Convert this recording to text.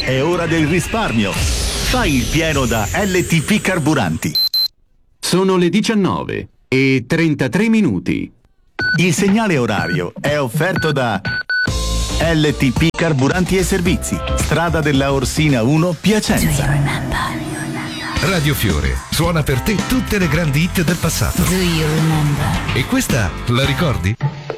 È ora del risparmio. Fai il pieno da LTP Carburanti. Sono le 19:33. Il segnale orario è offerto da LTP Carburanti e Servizi, strada della Orsina 1, Piacenza. Radio Fiore suona per te tutte le grandi hit del passato. E questa la ricordi?